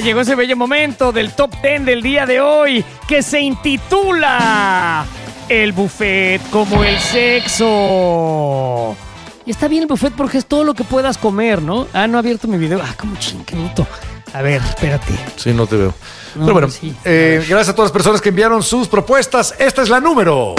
llegó ese bello momento del top 10 del día de hoy, que se intitula El buffet como el sexo. Y está bien el buffet porque es todo lo que puedas comer, ¿no? Ah, no he abierto mi video. Ah, como ching, qué bruto. A ver, espérate. Sí, no te veo. No, Pero bueno, sí. gracias a todas las personas que enviaron sus propuestas. Esta es la número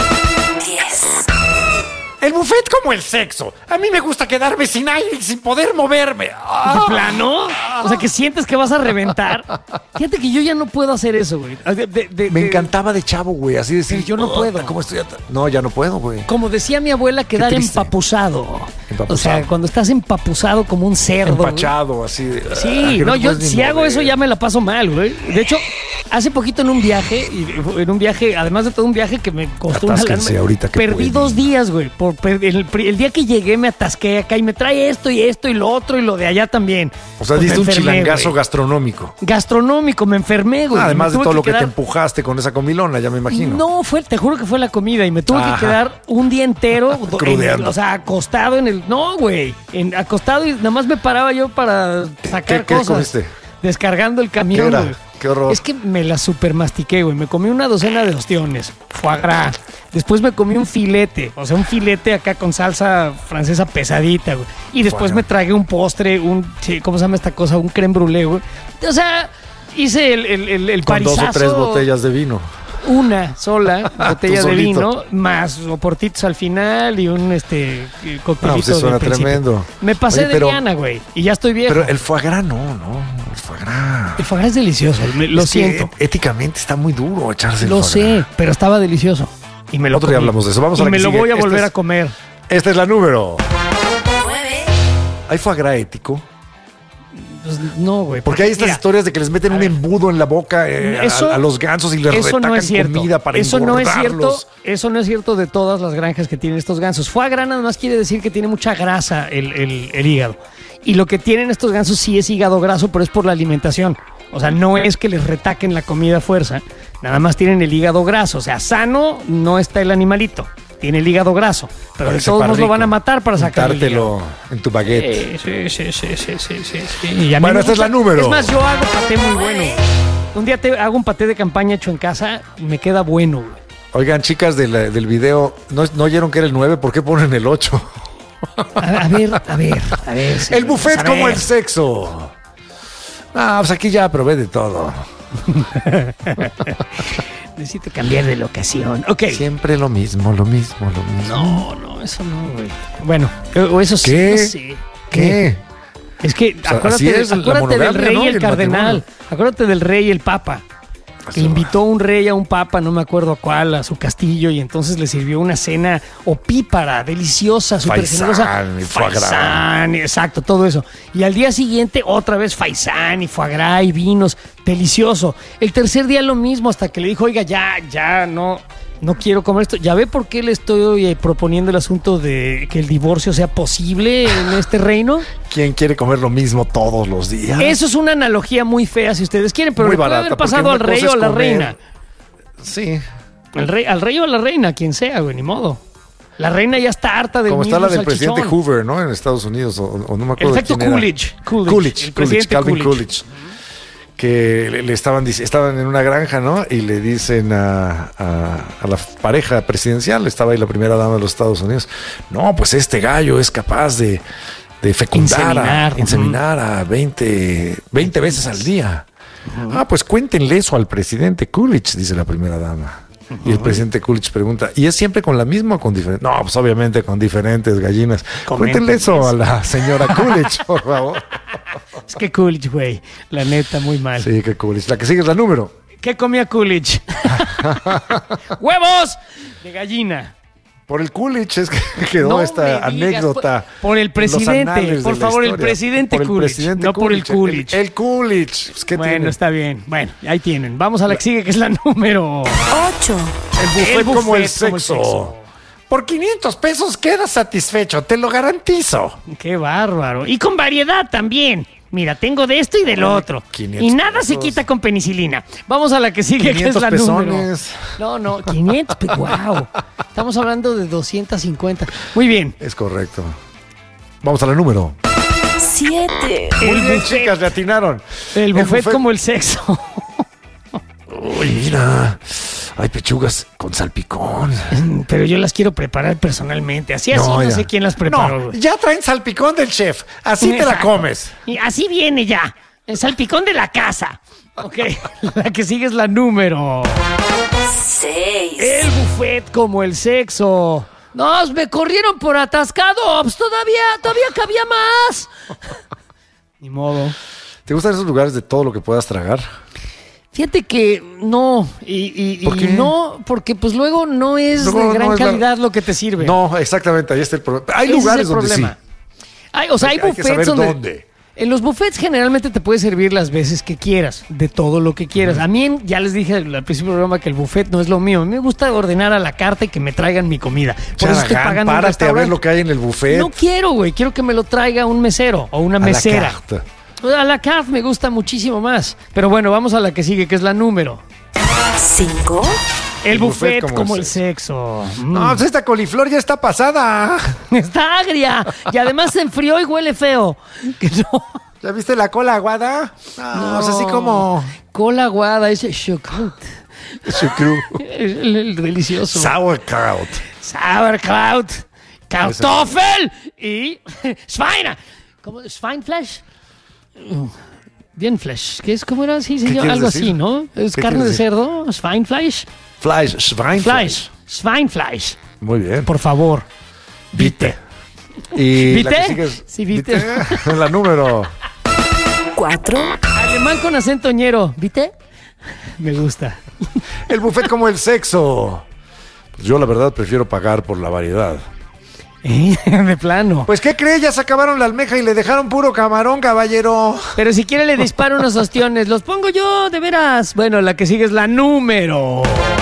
10. El buffet como el sexo. A mí me gusta quedarme sin aire y sin poder moverme. ¿De plano? O sea, que sientes que vas a reventar. Fíjate que yo ya no puedo hacer eso, güey. Me encantaba de chavo, güey. Así decir, Pero yo no puedo. ¿Cómo estoy? No, ya no puedo, güey. Como decía mi abuela, quedar triste. empapuzado. Empapuzado. O sea, cuando estás empapuzado como un cerdo. güey. Empachado, así. Sí, que no, te yo puedes ni si hago mover. eso ya me la paso mal, güey. De hecho, hace poquito en un viaje, además de todo un viaje que me costó una Atásquense lana, ahorita que perdí pueden. 2 días, güey. El día que llegué me atasqué acá y me trae esto y lo otro y lo de allá también. O sea, Pues diste me un enfermé, gastronómico güey. gastronómico. Gastronómico, me enfermé, güey. Además Me de tuve todo lo que te quedar- empujaste con esa comilona, ya me imagino. No, te juro que fue la comida y me tuve Ajá. que quedar un día entero, Crudeando. o sea, acostado en el... No, güey, acostado y nada más me paraba yo para sacar ¿Qué cosas. comiste? Descargando el ¿Qué camión, era? güey. Qué horror. Es que me la super mastiqué, güey. Me comí una docena de ostiones, foie gras. Después me comí un filete, o sea, un filete acá con salsa francesa pesadita, güey. Y después Foie me gras. tragué un postre, ¿cómo se llama esta cosa? Un crème brûlée, güey. O sea, hice el Con 2 o parisazo. 3 botellas de vino. Una sola botella de solito. vino, más oportitos al final y un coctelito No, pues sí suena de principio. tremendo. Me pasé Oye, de pero- Diana, güey, y ya estoy viejo. Pero el foie gras no. El foie gras. El foie gras es delicioso, lo Es que siento. éticamente está muy duro echarse el Lo foie gras. sé, pero estaba delicioso. Y me lo Otro día comí. hablamos de eso. Vamos a y la me que lo sigue. voy a Esta volver es- a comer. Esta es la número. 9. ¿Hay foie gras ético? Pues, no, güey. Porque hay estas mira, historias de que les meten un embudo en la boca a los gansos y les eso retacan no es cierto. comida para Eso no es cierto. engordarlos. Eso no es cierto de todas las granjas que tienen estos gansos. Foie gras nada más quiere decir que tiene mucha grasa el hígado. Y lo que tienen estos gansos sí es hígado graso, pero es por la alimentación. O sea, no es que les retaquen la comida a fuerza. Nada más tienen el hígado graso. O sea, sano no está el animalito. Tiene el hígado graso. Pero de Parece todos modos rico. lo van a matar para sacarle el hígado. Untártelo en tu baguette. Sí. Y a mí Bueno, me esta es la número. Es más, yo hago paté muy bueno. Un día hago un paté de campaña hecho en casa y me queda bueno, güey. Oigan, chicas del video, ¿no oyeron que era el 9? ¿Por qué ponen el 8? A ver. El buffet a como ver. el sexo. Ah, pues aquí ya probé de todo. Necesito cambiar de locación. Ok. Siempre lo mismo. No, eso no, güey. Bueno, o eso sí. ¿Qué? No sé. ¿Qué? Es que sea, acuérdate, así es la acuérdate del monogamia, rey ¿no? y el El cardenal. matrimonio. Acuérdate del rey y el papa. Que Así invitó un rey a un papa, no me acuerdo a cuál, a su castillo, y entonces le sirvió una cena opípara, deliciosa, súper Faisán, generosa. y foie gras. Faisán, exacto, todo eso. Y al día siguiente, otra vez faisán y foie gras y vinos, delicioso. El tercer día lo mismo, hasta que le dijo, oiga, ya, no quiero comer esto. ¿Ya ve por qué le estoy proponiendo el asunto de que el divorcio sea posible en este reino? ¿Quién quiere comer lo mismo todos los días? Eso es una analogía muy fea, si ustedes quieren, pero Muy le puede barata, haber porque pasado una al rey cosa o a es la comer- reina. Sí. Al rey o a la reina, quien sea, güey, ni modo. La reina ya está harta del Como está mismo la del presidente salchichón. Hoover, ¿no? En Estados Unidos, o no me El acuerdo efecto quién era. Coolidge. Coolidge, El presidente Calvin Coolidge. Coolidge. Que le estaban en una granja, ¿no? Y le dicen a la pareja presidencial, estaba ahí la primera dama de los Estados Unidos, no, pues este gallo es capaz de fecundar, inseminar a 20 veces al día. Ah, pues cuéntenle eso al presidente Coolidge, dice la primera dama. Y el presidente Coolidge pregunta, ¿y es siempre con la misma o con diferentes? No, pues obviamente con diferentes gallinas. Cuéntenle eso a la señora Coolidge, por favor. Es que Coolidge, güey, la neta, muy mal. Sí, que Coolidge. La que sigue es la número. ¿Qué comía Coolidge? ¡Huevos! De gallina. Por el Coolidge es que quedó No esta me digas, anécdota. por el en los presidente, anales por de la favor, el historia. presidente Por el Coolidge, presidente no por el Coolidge. Coolidge. El Coolidge. Pues, ¿qué Bueno, tiene? está bien. Bueno, ahí tienen. Vamos a la que sigue, que es la número. 8. El buffet como el sexo. sexo. Por 500 pesos quedas satisfecho, te lo garantizo. Qué bárbaro. Y con variedad también. Mira, tengo de esto y del otro. 500 Y nada se pesos. quita con penicilina. Vamos a la que sigue, que es 500 la pezones. número. No, 500. Wow. Estamos hablando de 250. Muy bien. Es correcto. Vamos a la número. 7. Muy El bien, buffet. chicas, le atinaron. El buffet como el sexo. Uy, mira. Hay pechugas con salpicón. Pero yo las quiero preparar personalmente. Así no ya. sé quién las preparó. No, ya traen salpicón del chef. Así te la Exacto. comes. Y así viene ya. El salpicón de la casa. Ok. La que sigue es la número 6. El buffet como el sexo. No, me corrieron por atascado. Pues todavía cabía más. Ni modo. ¿Te gustan esos lugares de todo lo que puedas tragar? Fíjate que no. ¿Por qué? No, porque pues luego no es Luego de gran no es calidad lo que te sirve. No, exactamente, ahí está el problema. Hay Ese lugares es el donde problema. Hay Hay que buffets saber donde... dónde. En los buffets generalmente te puedes servir las veces que quieras, de todo lo que quieras. A mí, ya les dije al principio del programa que el buffet no es lo mío. A mí me gusta ordenar a la carta y que me traigan mi comida. Por eso estoy Charagán, pagando un párate a restaurante. ver lo que hay en el buffet. No quiero, güey. Quiero que me lo traiga un mesero o una A la mesera. carta. A la carte me gusta muchísimo más. Pero bueno, vamos a la que sigue, que es la número. 5. El buffet buffet como el sexo. No, pues esta coliflor ya está pasada. Está agria. Y además se enfrió y huele feo. Que no. ¿Ya viste la cola aguada? No, es así como... Cola aguada, ese chocolate. Chucrú. El delicioso. Sauerkraut. Sauerkraut. Kartoffel y Schweine. ¿Cómo? Schweinfleisch. Bien flesh. ¿Qué es? ¿Cómo era? Sí, ¿Qué señor. quieres Algo decir? así, ¿no? Es ¿Qué carne de quieres decir? cerdo. Schweinfleisch. Fleisch, Schweinfleisch. Schweinfleisch. Muy bien. Por favor. Vite. Y ¿Vite? la que sigue es- Sí, vite. La número. 4. Alemán con acento ñero. ¿Viste? Me gusta. El buffet como el sexo. Pues yo la verdad prefiero pagar por la variedad. De plano. Pues ¿qué cree? Ya se acabaron la almeja y le dejaron puro camarón, caballero. Pero si quiere le disparo unos ostiones. Los pongo yo, de veras. Bueno, la que sigue es la número.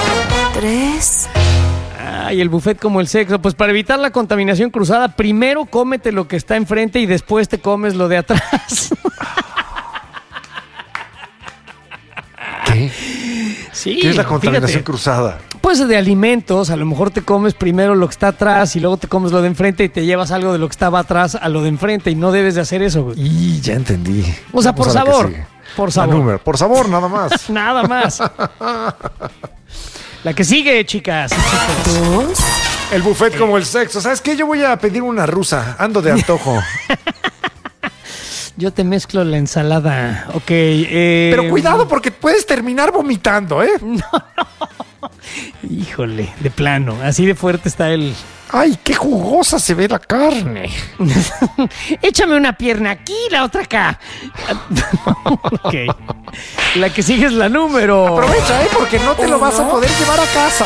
3. Ay, el buffet como el sexo. Pues para evitar la contaminación cruzada, primero cómete lo que está enfrente y después te comes lo de atrás. ¿Qué? Sí. ¿Qué es la contaminación fíjate. cruzada? Pues de alimentos, a lo mejor te comes primero lo que está atrás y luego te comes lo de enfrente y te llevas algo de lo que estaba atrás a lo de enfrente y no debes de hacer eso, güey. Y ya entendí. O sea, Vamos por a la que sabor. sigue. Por La sabor. número. Por sabor, nada más. Nada más. La que sigue, chicas y chicos. 2. El buffet como el sexo. ¿Sabes qué? Yo voy a pedir una rusa. Ando de antojo. Yo te mezclo la ensalada. Ok. Pero cuidado porque puedes terminar vomitando, ¿eh? Híjole, de plano. Así de fuerte está el... Ay, qué jugosa se ve la carne. Échame una pierna aquí, la otra acá. Ok. La que sigue es la número. Aprovecha, ¿eh? Porque no te lo vas a poder llevar a casa.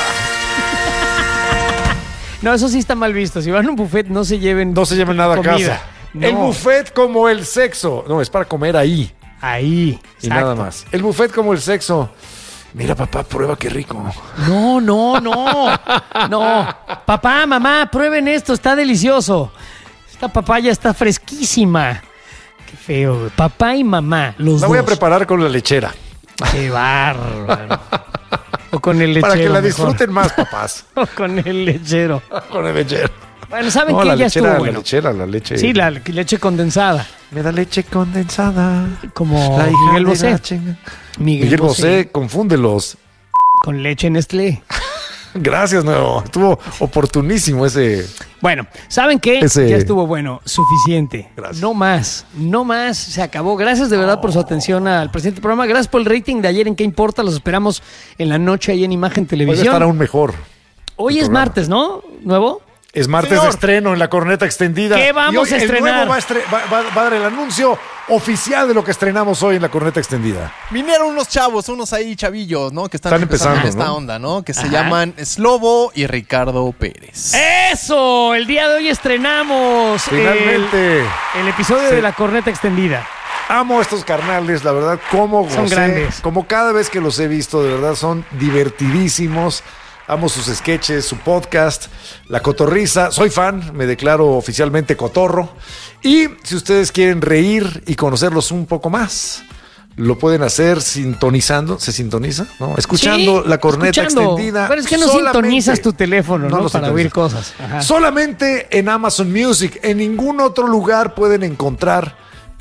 No, eso sí está mal visto. Si van a un buffet, no se lleven... No se lleven nada a comida. casa. No. El buffet como el sexo. No, es para comer ahí. Ahí. Y exacto. nada más. El buffet como el sexo. Mira, papá, prueba qué rico. No. No. Papá, mamá, prueben esto, está delicioso. Esta papaya está fresquísima. Qué feo, güey. Papá y mamá, los La dos. voy a preparar con la lechera. Qué bárbaro. O con el lechero. Para que la mejor. disfruten más, papás. O con el lechero. Con el lechero. Bueno, ¿saben No, qué? la Ya lechera, estuvo la bueno. lechera, la leche. Sí, la leche condensada. Me da leche condensada. Como La hija Miguel de Bosé. la chinga. Miguel Miguel Bosé. Bosé, confúndelos. Con leche Nestlé. Gracias, no. Estuvo oportunísimo ese. Bueno, ¿saben qué? Ese- Ya estuvo bueno, suficiente. Gracias. No más, se acabó. Gracias de verdad por su atención al presidente del programa. Gracias por el rating de ayer en ¿Qué importa? Los esperamos en la noche ahí en Imagen Hoy Televisión. estará aún mejor. Hoy el es programa. martes, ¿no? ¿Nuevo? Es martes Señor. de estreno en la corneta extendida. ¿Qué vamos Y hoy a estrenar? El nuevo va a dar el anuncio oficial de lo que estrenamos hoy en la corneta extendida. Vinieron unos chavos, unos ahí chavillos, ¿no? Que están, Están empezando, esta ¿no? onda, ¿no? Que se Ajá. llaman Slobo y Ricardo Pérez. ¡Eso! El día de hoy estrenamos Finalmente. el episodio Sí. de la corneta extendida. Amo a estos carnales, la verdad, cómo Son gocé, grandes. como cada vez que los he visto, de verdad, son divertidísimos. Amo sus sketches, su podcast, La Cotorriza. Soy fan, me declaro oficialmente cotorro. Y si ustedes quieren reír y conocerlos un poco más, lo pueden hacer sintonizando. ¿Se sintoniza? ¿No? Escuchando Sí, la corneta escuchando. extendida. Pero es que no solamente- sintonizas tu teléfono, ¿no? lo Para sintonizas. oír cosas. Ajá. Solamente en Amazon Music. En ningún otro lugar pueden encontrar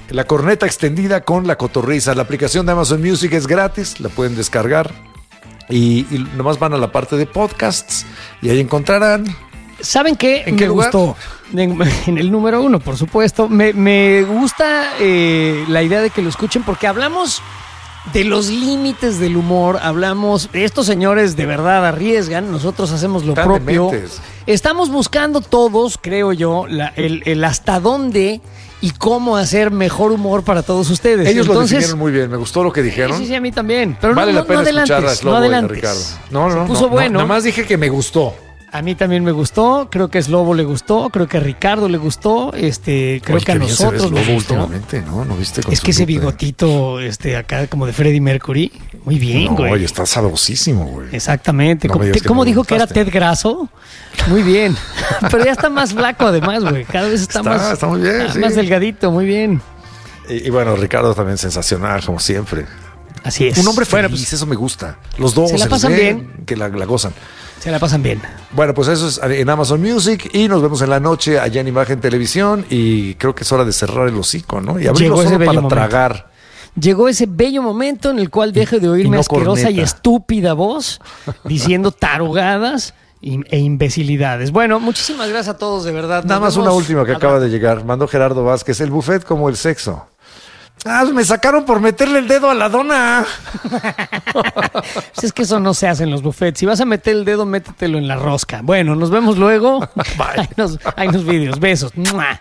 La corneta extendida con la cotorriza. La aplicación de Amazon Music es gratis, la pueden descargar. Y nomás van a la parte de podcasts y ahí encontrarán. ¿Saben qué? ¿En qué lugar? Gustó. En el número 1, por supuesto. Me gusta la idea de que lo escuchen porque hablamos de los límites del humor. Hablamos, estos señores de verdad arriesgan, nosotros hacemos lo Tan propio. dementes. Estamos buscando todos, creo yo, el hasta dónde y cómo hacer mejor humor para todos ustedes. Ellos lo Entonces, definieron muy bien, me gustó lo que dijeron. sí, a mí también. Pero Vale no, la pena no escuchar a adelantes, Slobo no y a adelantes. Ricardo. Se No, puso bueno. nada más dije que me gustó. A mí también me gustó, creo que a Slobo le gustó, creo que a Ricardo le gustó, creo Oye, que a qué bien se ve nosotros Slobo nos gustó. últimamente, ¿no viste? Con Es su que ese look, bigotito, acá como de Freddie Mercury, muy bien, No, güey. oye, está sabrosísimo, güey. Exactamente. No me digas que ¿Cómo no le dijo que era gustaste. Ted Grasso? Muy bien. Pero ya está más flaco además, güey. Cada vez está muy bien, sí. más delgadito, muy bien. Y bueno, Ricardo también sensacional, como siempre. Así es. Un hombre feliz, Bueno, pues, eso me gusta. Los dos se la les pasan ve bien. que la gozan. se la pasan bien. Bueno, pues eso es en Amazon Music y nos vemos en la noche allá en Imagen Televisión y creo que es hora de cerrar el hocico, ¿no? Y abrirlo Llegó ese solo bello para momento. tragar. Llegó ese bello momento en el cual deje de oír y mi no asquerosa corneta. y estúpida voz diciendo tarugadas e imbecilidades. Bueno, muchísimas gracias a todos, de verdad. Nada Nos más una vemos última que al acaba rato. de llegar. Mandó Gerardo Vázquez. El buffet como el sexo. Ah, me sacaron por meterle el dedo a la dona. Pues es que eso no se hace en los buffets. Si vas a meter el dedo, métetelo en la rosca. Bueno, nos vemos luego. Bye. Hay unos vídeos. Besos. ¡Mua!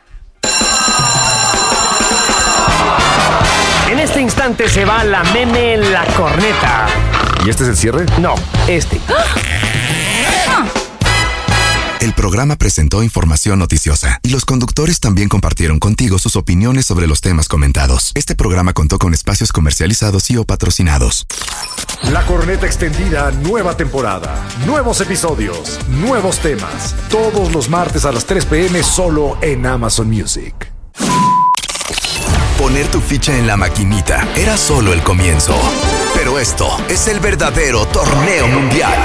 En este instante se va la meme en la corneta. ¿Y este es el cierre? No, este. El programa presentó información noticiosa y los conductores también compartieron contigo sus opiniones sobre los temas comentados. Este programa contó con espacios comercializados y o patrocinados. La Corneta Extendida, nueva temporada. Nuevos episodios, nuevos temas. Todos los martes a las 3 p.m. solo en Amazon Music. Poner tu ficha en la maquinita era solo el comienzo. Pero esto es el verdadero torneo mundial.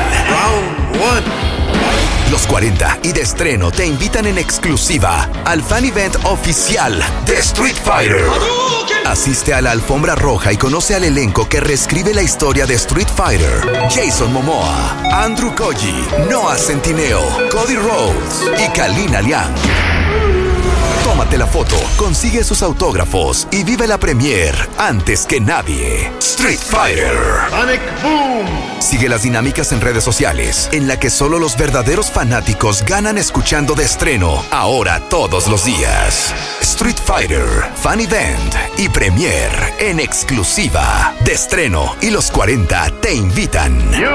Los 40 y de estreno te invitan en exclusiva al fan event oficial de Street Fighter. Asiste a la alfombra roja y conoce al elenco que reescribe la historia de Street Fighter. Jason Momoa, Andrew Koji, Noah Centineo, Cody Rhodes y Kalina Liang. Tómate la foto, consigue sus autógrafos y vive la premiere antes que nadie. Street Fighter. Sigue las dinámicas en redes sociales, en la que solo los verdaderos fanáticos ganan escuchando de estreno, ahora todos los días. Street Fighter, Fan Event y Premiere en exclusiva. De estreno y los 40 te invitan.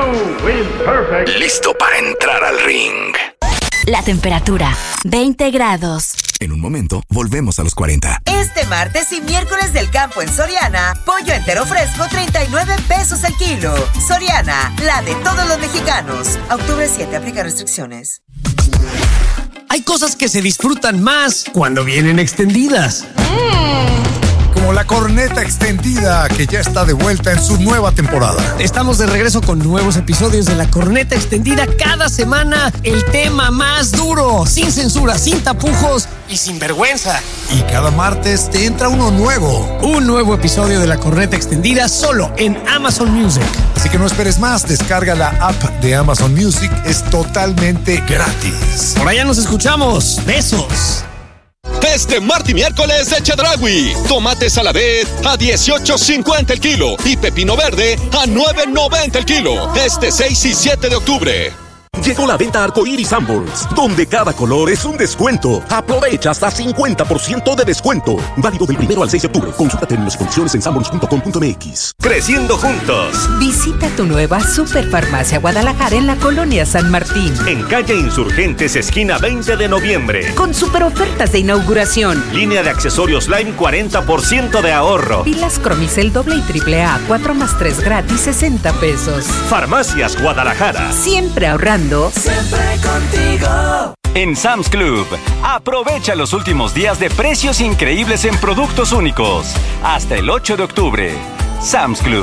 Listo para entrar al ring. La temperatura, 20 grados. En un momento, volvemos a los 40. Este martes y miércoles del campo en Soriana, pollo entero fresco 39 pesos el kilo. Soriana, la de todos los mexicanos. A octubre 7, aplica restricciones. Hay cosas que se disfrutan más cuando vienen extendidas. Como la Corneta Extendida, que ya está de vuelta en su nueva temporada. Estamos de regreso con nuevos episodios de La Corneta Extendida. Cada semana el tema más duro, sin censura, sin tapujos y sin vergüenza. Y cada martes te entra uno nuevo. Un nuevo episodio de La Corneta Extendida solo en Amazon Music. Así que no esperes más, descarga la app de Amazon Music, es totalmente gratis. Por allá nos escuchamos. Besos. Este martes y miércoles de Chedraui. Tomate saladet a 18.50 el kilo y pepino verde a 9.90 el kilo. Este 6 y 7 de octubre. Llegó la venta Arcoíris Sanborns, donde cada color es un descuento. Aprovecha hasta 50% de descuento. Válido del 1 al 6 de octubre. Consulta términos y condiciones en sanborns.com.mx. Creciendo juntos. Visita tu nueva Superfarmacia Guadalajara en la colonia San Martín. En calle Insurgentes, esquina 20 de noviembre. Con super ofertas de inauguración. Línea de accesorios Lime 40% de ahorro. Pilas Cromicel doble y AAA 4 más 3 gratis 60 pesos. Farmacias Guadalajara. Siempre ahorrando. Siempre contigo. En Sam's Club, aprovecha los últimos días de precios increíbles en productos únicos. Hasta el 8 de octubre. Sam's Club.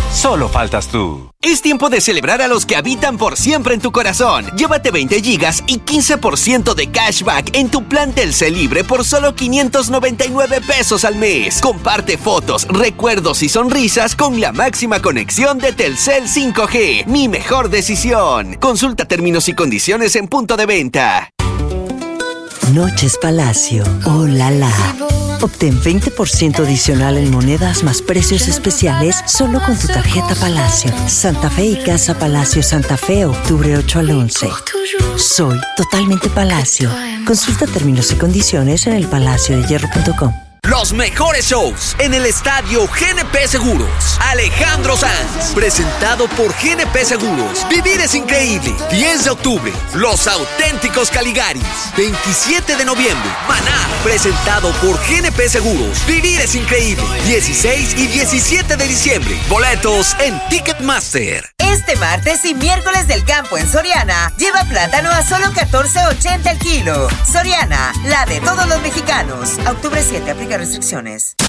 solo faltas tú. Es tiempo de celebrar a los que habitan por siempre en tu corazón. Llévate 20 gigas y 15% de cashback en tu plan Telcel Libre por solo 599 pesos al mes. Comparte fotos, recuerdos y sonrisas con la máxima conexión de Telcel 5G. Mi mejor decisión. Consulta términos y condiciones en punto de venta. Noches Palacio. ¡Oh, la la! Obtén 20% adicional en monedas más precios especiales solo con tu tarjeta Palacio. Santa Fe y Casa Palacio Santa Fe, octubre 8 al 11. Soy totalmente Palacio. Consulta términos y condiciones en elpalaciodehierro.com. Los mejores shows en el estadio GNP Seguros. Alejandro Sanz, presentado por GNP Seguros. Vivir es increíble. 10 de octubre, Los Auténticos Caligaris. 27 de noviembre, Maná, presentado por GNP Seguros. Vivir es increíble. 16 y 17 de diciembre. Boletos en Ticketmaster. Este martes y miércoles del campo en Soriana, lleva plátano a solo $14.80 el kilo. Soriana, la de todos los mexicanos. Octubre 7, aplica restricciones.